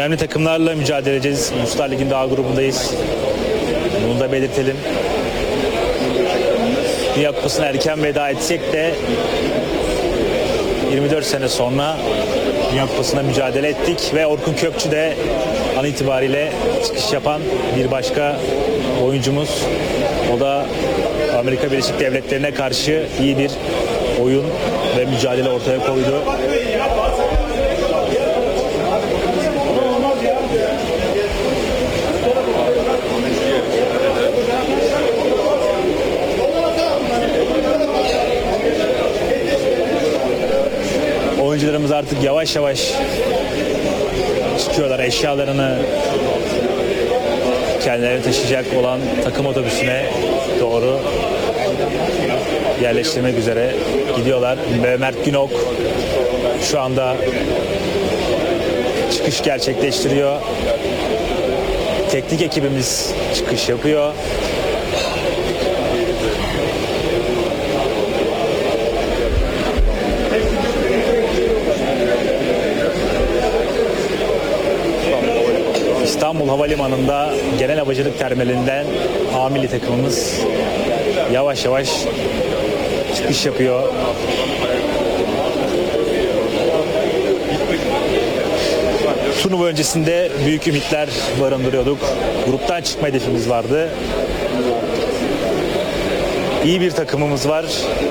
Önemli takımlarla mücadele edeceğiz. Uluslar Ligi'nde A grubundayız. Bunu da belirtelim. Dünya Kupası'na erken veda etsek de 24 sene sonra Dünya Kupası'nda mücadele ettik ve Orkun Kökçü de an itibariyle çıkış yapan bir başka oyuncumuz. O da Amerika Birleşik Devletleri'ne karşı iyi bir oyun ve mücadele ortaya koydu. Oyuncularımız artık yavaş yavaş çıkıyorlar. Eşyalarını kendileri taşıyacak olan takım otobüsüne doğru yerleştirmek üzere gidiyorlar. Ve Mert Günok şu anda çıkış gerçekleştiriyor. Teknik ekibimiz çıkış yapıyor. İstanbul Havalimanı'nda genel havacılık terminalinden A milli takımımız yavaş yavaş çıkış yapıyor. Turnuva öncesinde büyük ümitler barındırıyorduk. Gruptan çıkma hedefimiz vardı. İyi bir takımımız var.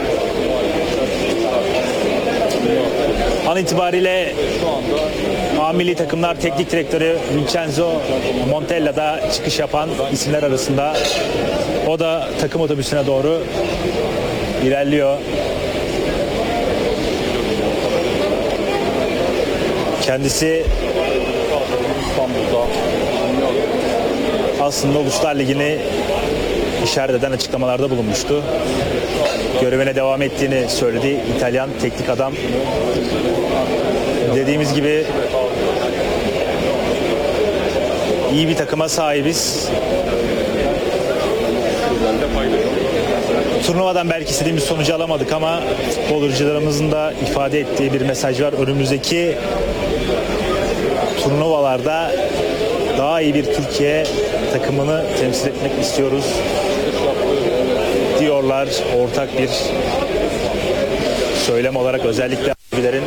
An itibariyle A milli takımlar teknik direktörü Vincenzo Montella da çıkış yapan isimler arasında. O da takım otobüsüne doğru ilerliyor. Kendisi aslında Uluslar Ligi'ni işaret eden açıklamalarda bulunmuştu. Görevine devam ettiğini söyledi İtalyan teknik adam. Dediğimiz gibi iyi bir takıma sahibiz. Turnuvadan belki istediğimiz sonucu alamadık ama futbolcularımızın da ifade ettiği bir mesaj var. Önümüzdeki turnuvalarda daha iyi bir Türkiye takımını temsil etmek istiyoruz diyorlar. Ortak bir söylem olarak özellikle abilerin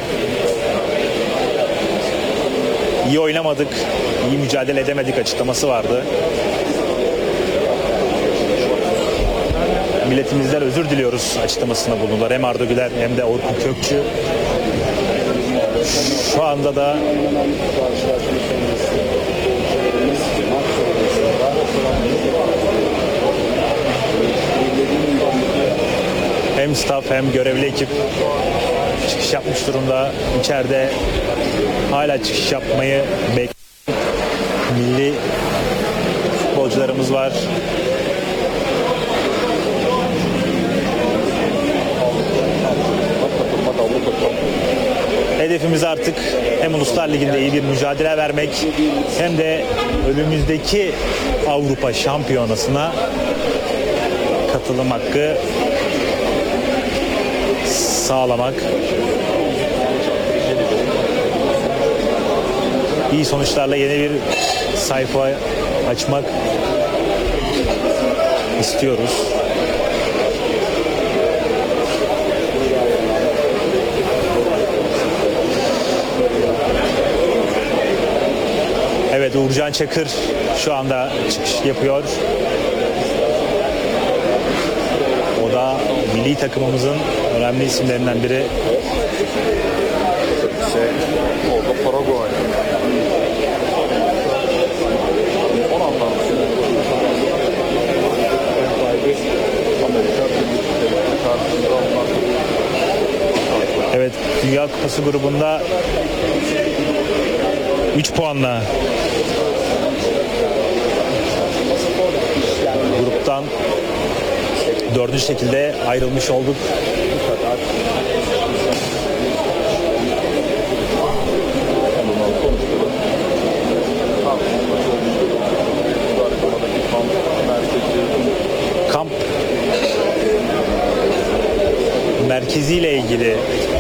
iyi oynamadık, iyi mücadele edemedik açıklaması vardı. Milletimizden özür diliyoruz açıklamasına bulundular. Hem Arda Güler hem de Orkun Kökçü. Şu anda da hem staff hem görevli ekip çıkış yapmış durumda. İçeride hala çıkış yapmayı bekleyen milli futbolcularımız var. Hedefimiz artık hem Uluslar Ligi'nde iyi bir mücadele vermek hem de önümüzdeki Avrupa Şampiyonası'na katılım hakkı sağlamak. İyi sonuçlarla yeni bir sayfa açmak istiyoruz. Evet, Uğurcan Çakır şu anda çıkış yapıyor. O da milli takımımızın önemli isimlerinden biri. Orada Paraguay. Evet, Dünya Kupası grubunda 3 puanla gruptan 4. şekilde ayrılmış olduk. Kamp merkeziyle ilgili